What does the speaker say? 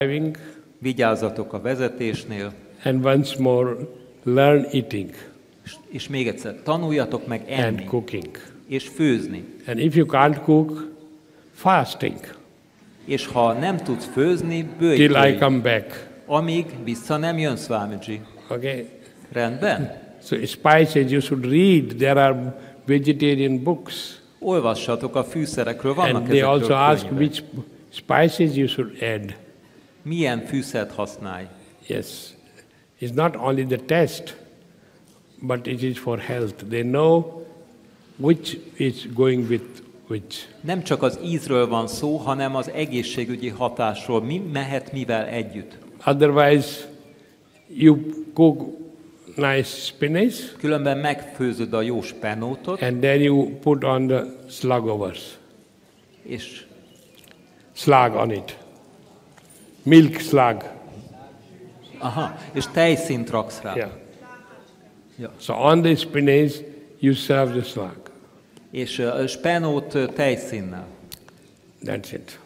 driving. Vigyázzatok a vezetésnél. And once more, learn eating És még egyszer, tanuljatok meg and enni cooking. és főzni. And if you can't cook, fasting És ha nem tudsz főzni, till I bőjtölj, come back. amíg vissza nem jön, Swamiji. Okay. Rendben? So spices you should read. There are vegetarian books. Olvassatok a fűszerekről, vannak And they ezekről also ask könyvek. which spices you should add. Milyen fűszert használj? Yes. It's not only the taste, but it is for health. They know which is going with which. Nem csak az ízről van szó, hanem az egészségügyi hatásról. Mi mehet mivel együtt? Otherwise, you cook nice spinach Különben megfőzöd a jó spenótot, and then you put on the slugovers, és slug on it, milk slug. és tejszínt raksz rá. Yeah. Ja. So on the spinach, you serve the slug. És a spenót tejszínnel. That's it.